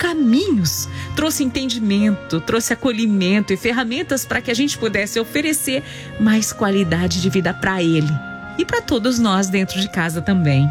caminhos, trouxe entendimento, trouxe acolhimento e ferramentas para que a gente pudesse oferecer mais qualidade de vida para ele e para todos nós dentro de casa também.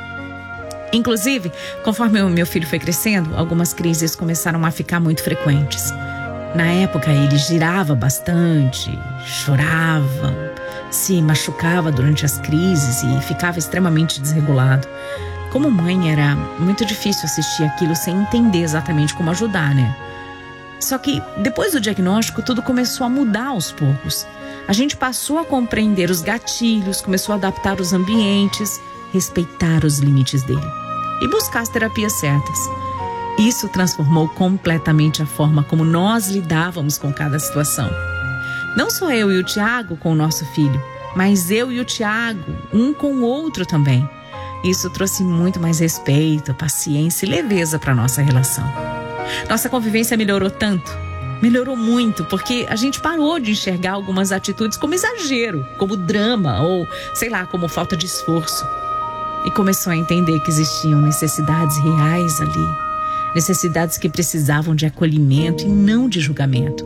Inclusive, conforme o meu filho foi crescendo, algumas crises começaram a ficar muito frequentes. Na época, ele girava bastante, chorava, se machucava durante as crises e ficava extremamente desregulado. Como mãe, era muito difícil assistir aquilo sem entender exatamente como ajudar, né? Só que depois do diagnóstico, tudo começou a mudar aos poucos. A gente passou a compreender os gatilhos, começou a adaptar os ambientes, respeitar os limites dele e buscar as terapias certas. Isso transformou completamente a forma como nós lidávamos com cada situação. Não só eu e o Tiago com o nosso filho, mas eu e o Tiago, um com o outro também. Isso trouxe muito mais respeito, paciência e leveza para a nossa relação. Nossa convivência melhorou tanto, melhorou muito, porque a gente parou de enxergar algumas atitudes como exagero, como drama ou, sei lá, como falta de esforço. E começou a entender que existiam necessidades reais ali, necessidades que precisavam de acolhimento e não de julgamento.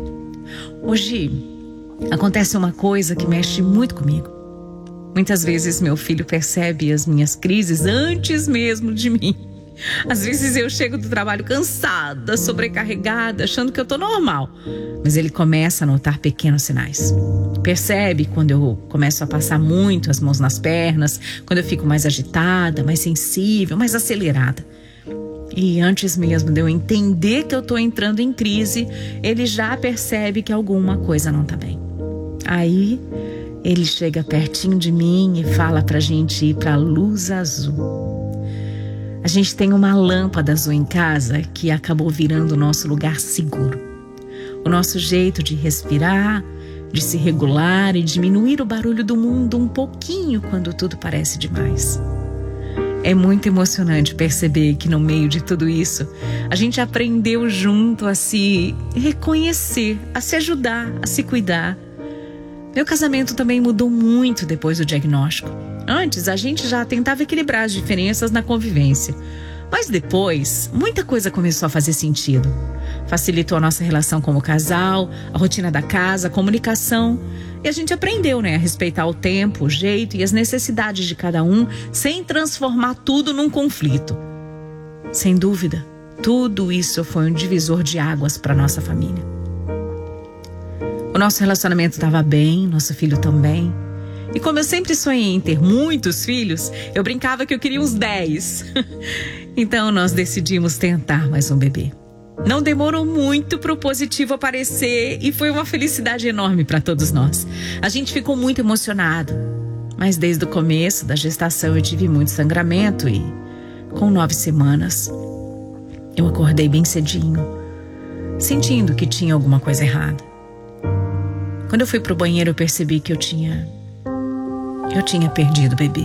Hoje, acontece uma coisa que mexe muito comigo. Muitas vezes meu filho percebe as minhas crises antes mesmo de mim. Às vezes eu chego do trabalho cansada, sobrecarregada, achando que eu tô normal. Mas ele começa a notar pequenos sinais. Percebe quando eu começo a passar muito as mãos nas pernas, quando eu fico mais agitada, mais sensível, mais acelerada. E antes mesmo de eu entender que eu tô entrando em crise, ele já percebe que alguma coisa não tá bem. Aí ele chega pertinho de mim e fala pra gente ir pra luz azul. A gente tem uma lâmpada azul em casa que acabou virando o nosso lugar seguro. O nosso jeito de respirar, de se regular e diminuir o barulho do mundo um pouquinho quando tudo parece demais. É muito emocionante perceber que no meio de tudo isso, a gente aprendeu junto a se reconhecer, a se ajudar, a se cuidar. Meu casamento também mudou muito depois do diagnóstico. Antes, a gente já tentava equilibrar as diferenças na convivência. Mas depois, muita coisa começou a fazer sentido. Facilitou a nossa relação como casal, a rotina da casa, a comunicação. E a gente aprendeu, a respeitar o tempo, o jeito e as necessidades de cada um, sem transformar tudo num conflito. Sem dúvida, tudo isso foi um divisor de águas para nossa família. O nosso relacionamento estava bem, nosso filho também. E como eu sempre sonhei em ter muitos filhos, eu brincava que eu queria uns 10. Então nós decidimos tentar mais um bebê. Não demorou muito para o positivo aparecer e foi uma felicidade enorme para todos nós. A gente ficou muito emocionado. Mas desde o começo da gestação eu tive muito sangramento e, com 9 semanas, eu acordei bem cedinho, sentindo que tinha alguma coisa errada. Quando eu fui pro banheiro, eu percebi que eu tinha perdido o bebê.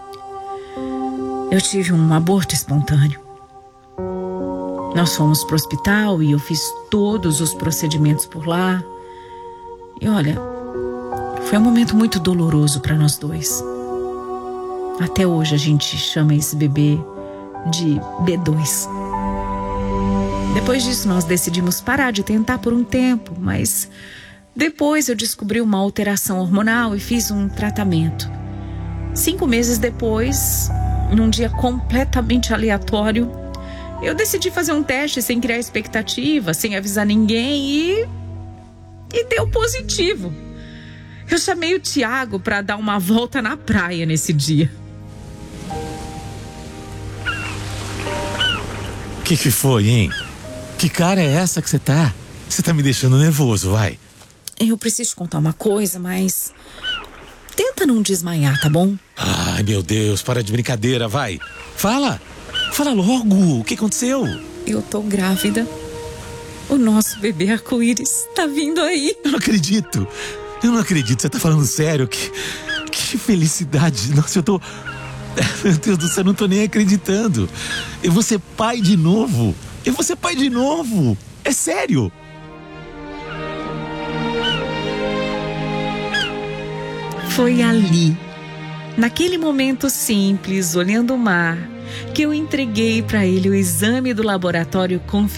Eu tive um aborto espontâneo. Nós fomos pro hospital e eu fiz todos os procedimentos por lá. E olha, foi um momento muito doloroso para nós dois. Até hoje a gente chama esse bebê de B2. Depois disso nós decidimos parar de tentar por um tempo, mas depois eu descobri uma alteração hormonal e fiz um tratamento. 5 meses depois, num dia completamente aleatório, eu decidi fazer um teste sem criar expectativa, sem avisar ninguém e deu positivo. Eu chamei o Tiago para dar uma volta na praia nesse dia. O que foi, hein? Que cara é essa que você tá? Você tá me deixando nervoso, vai. Eu preciso te contar uma coisa, mas tenta não desmaiar, tá bom? Ai, meu Deus, para de brincadeira, vai. Fala logo, o que aconteceu? Eu tô grávida. O nosso bebê arco-íris tá vindo aí. Eu não acredito, você tá falando sério? Que felicidade, nossa, eu tô... Meu Deus do céu, eu não tô nem acreditando. Eu vou ser pai de novo, é sério. Foi ali, naquele momento simples, olhando o mar, que eu entreguei para ele o exame do laboratório